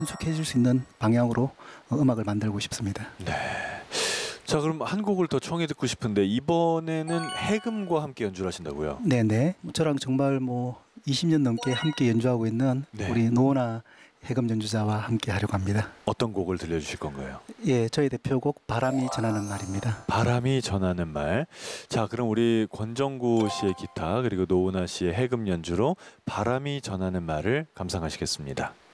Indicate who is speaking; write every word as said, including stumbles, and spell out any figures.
Speaker 1: 익숙해질 수 있는 방향으로 어, 음악을 만들고 싶습니다.
Speaker 2: 네. 자, 그럼 한 곡을 더 청해 듣고 싶은데 이번에는 해금과 함께 연주를 하신다고요?
Speaker 1: 네네. 저랑 정말 뭐 이십 년 넘게 함께 연주하고 있는
Speaker 2: 네.
Speaker 1: 우리 노원아 해금 연주자와 함께 하려고 합니다.
Speaker 2: 어떤 곡을 들려주실 건가요?
Speaker 1: 예, 저희 대표곡 바람이 전하는 말입니다.
Speaker 2: 바람이 전하는 말. 자, 그럼 우리 권정구 씨의 기타 그리고 노은아 씨의 해금 연주로 바람이 전하는 말을 감상하시겠습니다.